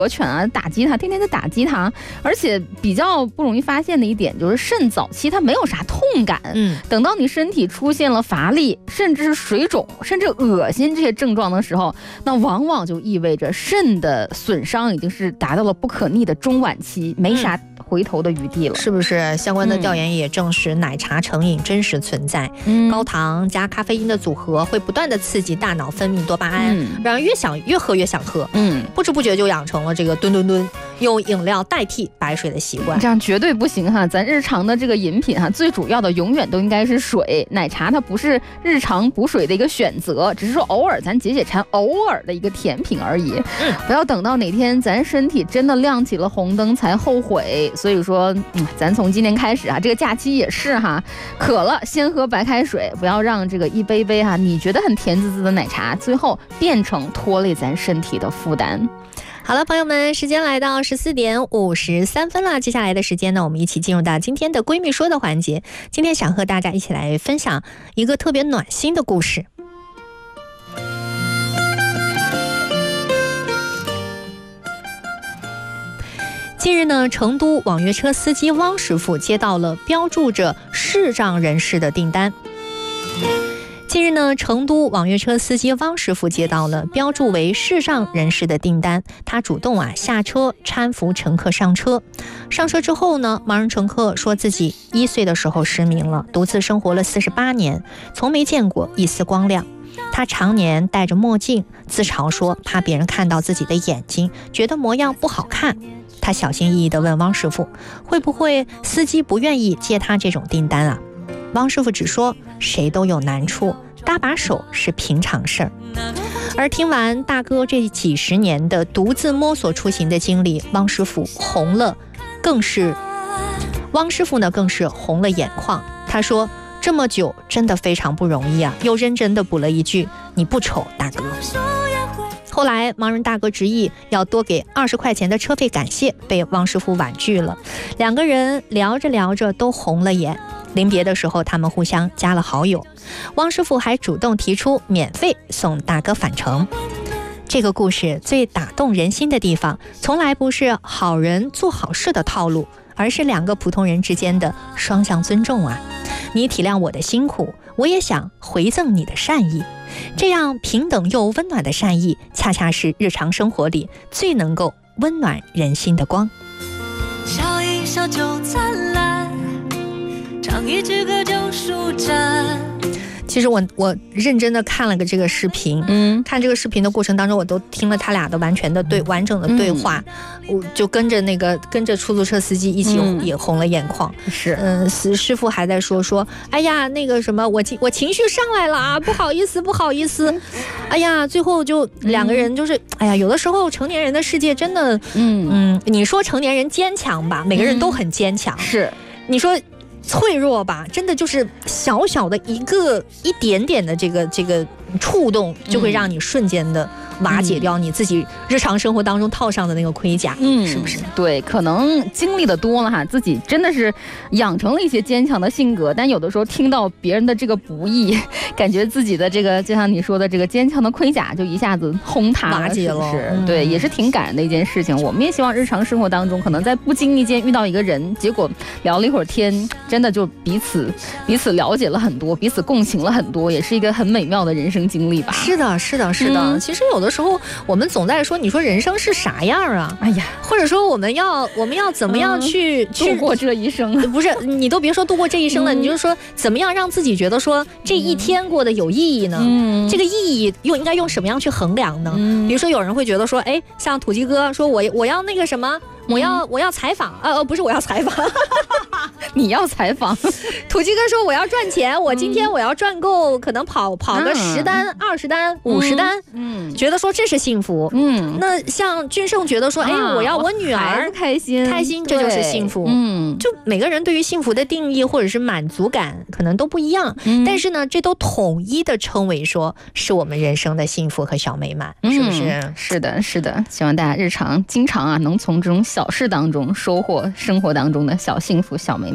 犬啊打击它，天天在打击它，而且比较不容易发现的一点就是肾早期它没有啥痛感，等到你身体出现了乏力，甚至是水肿，甚至恶心这些症状的时候，那往往就意味着肾的损伤已经是达到了不可逆的中晚期，没啥回头的余地了。 是不是相关的调研也证实奶茶成瘾真实存在，高糖加咖啡因的组合会不断的刺激大脑分泌多巴胺，让人越喝越想喝，不知不觉就养成了这个吨用饮料代替白水的习惯， 这样绝对不行哈。咱日常的这个饮品哈，最主要的永远都应该是水，奶茶它不是日常补水的一个选择，只是说偶尔咱解馋，偶尔的一个甜品而已。不要等到哪天咱身体真的亮起了红灯才后悔。所以说，咱从今天开始啊，这个假期也是哈，渴了先喝白开水，不要让这个一杯杯哈你觉得很甜滋滋的奶茶，最后变成拖累咱身体的负担。 好了，朋友们，时间来到14点53分了。接下来的时间呢，我们一起进入到今天的闺蜜说的环节。今天想和大家一起来分享一个特别暖心的故事。近日呢，成都网约车司机汪师傅接到了标注着视障人士的订单。近日呢，成都网约车司机汪师傅接到了标注为视障人士的订单，他主动下车搀扶乘客上车。上车之后呢，盲人乘客说自己1岁的时候失明了，独自生活了48年，从没见过一丝光亮。他常年戴着墨镜，自嘲说怕别人看到自己的眼睛，觉得模样不好看。他小心翼翼地问汪师傅，会不会司机不愿意接他这种订单啊？汪师傅只说谁都有难处，搭把手是平常事儿。而听完大哥这几十年的独自摸索出行的经历，汪师傅更是红了眼眶。他说这么久真的非常不容易啊，又认真的补了一句你不丑大哥。后来盲人大哥执意要多给20块钱的车费感谢，被汪师傅婉拒了。两个人聊着聊着都红了眼，临别的时候他们互相加了好友，汪师傅还主动提出免费送大哥返程。这个故事最打动人心的地方，从来不是好人做好事的套路，而是两个普通人之间的双向尊重啊！你体谅我的辛苦，我也想回赠你的善意。这样平等又温暖的善意，恰恰是日常生活里最能够温暖人心的光。 笑一笑就灿烂，唱一支歌就舒展。 其实我认真的看了这个视频，看这个视频的过程当中，我都听了他俩的完整的对话，我就跟着出租车司机一起也红了眼眶。 是， 师傅还在说，哎呀，那个什么，我情绪上来了啊，不好意思，哎呀，最后就两个人就是，哎呀，有的时候成年人的世界真的，你说成年人坚强吧，每个人都很坚强， 是， 你说脆弱吧，真的就是小小的一点点的这个触动，就会让你瞬间的瓦解掉你自己日常生活当中套上的那个盔甲，是不是？ 对，可能经历的多了哈，自己真的是养成了一些坚强的性格，但有的时候听到别人的这个不易，感觉自己的这个就像你说的这个坚强的盔甲就一下子轰塌瓦解了， 对，也是挺感人的一件事情。我们也希望日常生活当中，可能在不经意间遇到一个人，结果聊了一会儿天，真的就彼此了解了很多，彼此共情了很多，也是一个很美妙的人生经历吧。 是的。其实有的时候我们总在说，你说人生是啥样啊？ 哎呀， 或者说我们要怎么样去度过这一生？ 不是，你都别说度过这一生了，你就是说怎么样让自己觉得说这一天过得有意义呢？这个意义应该用什么样去衡量呢？比如说有人会觉得说，哎，像土鸡哥说我要那个什么。我要采访，不是我要采访， 你要采访。 土鸡哥说我要赚钱，我今天我要赚够，可能跑个10单、20单、50单，觉得说这是幸福。那像俊胜觉得说，哎，我要我女儿开心， 这就是幸福。就每个人对于幸福的定义或者是满足感可能都不一样，但是呢，这都统一的称为说是我们人生的幸福和小美满，是不是？ 是的，希望大家日常经常能从这种小事当中收获生活当中的小幸福、小美满。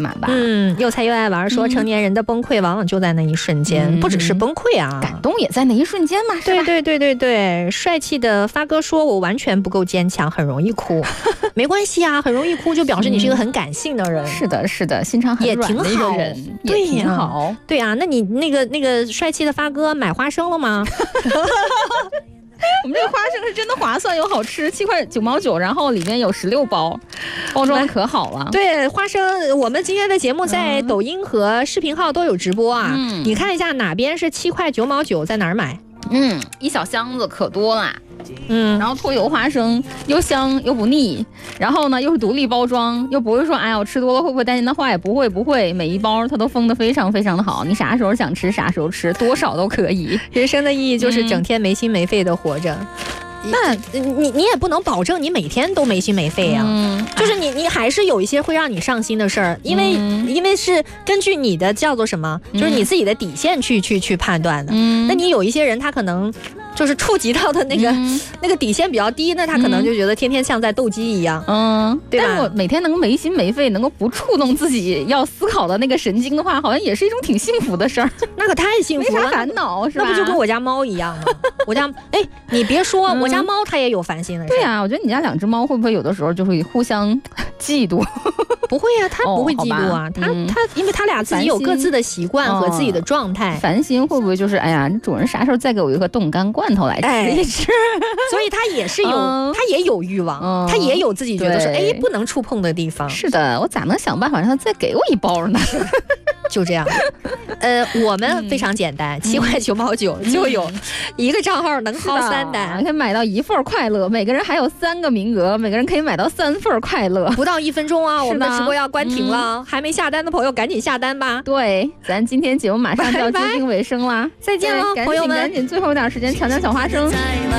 嘛吧。 又菜又爱玩说，成年人的崩溃往往就在那一瞬间，不只是崩溃啊， 感动也在那一瞬间嘛。 对，帅气的发哥说，我完全不够坚强，很容易哭。没关系啊，很容易哭就表示你是一个很感性的人。 是的，心肠很软的一个人，也挺好。 对啊，那你那个帅气的发哥买花生了吗？ 我们这个花生是真的划算又好吃，7块9毛9，然后里面有16包，包装可好了。 对，花生，我们今天的节目在抖音和视频号都有直播啊，你看一下哪边是7块9毛9，在哪儿买？ 一小箱子可多啦。然后脱油花生又香又不腻，然后呢又是独立包装，又不会说哎呀我吃多了会不会担心它坏，不会，每一包它都封得非常非常的好，你啥时候想吃啥时候吃，多少都可以。 人生的意义就是整天没心没肺的活着。那你也不能保证你每天都没心没肺呀，就是你还是有一些会让你上心的事儿，因为是根据你的叫做什么，就是你自己的底线去判断的。那你有一些人他可能就是触及到的那个底线比较低，那他可能就觉得天天像在斗鸡一样，对吧？ 但我每天能没心没肺，能够不触动自己要思考的那个神经的话，好像也是一种挺幸福的事儿。 那可太幸福了， 没啥烦恼是吧？ 那不就跟我家猫一样吗？我家你别说，我家猫它也有烦心的事。 对呀，我觉得你家2只猫会不会有的时候就会互相嫉妒？ 不会啊，它不会嫉妒啊，它因为它俩自己有各自的习惯和自己的状态。 烦心会不会就是哎呀，主人啥时候再给我一个冻干罐头来吃一吃？ 所以它也是有，它也有欲望，它也有自己觉得说不能触碰的地方。 是的，我咋能想办法让它再给我一包呢？ 就这样，我们非常简单，7块9毛9就有一个账号能薅3单， 可以买到1份快乐，每个人还有3个名额，每个人可以买到3份快乐。 不到1分钟啊，我们的直播要关停了，还没下单的朋友赶紧下单吧。 对，咱今天节目马上就要接近尾声啦， 再见了，朋友们， 赶紧最后一点时间抢抢小花生。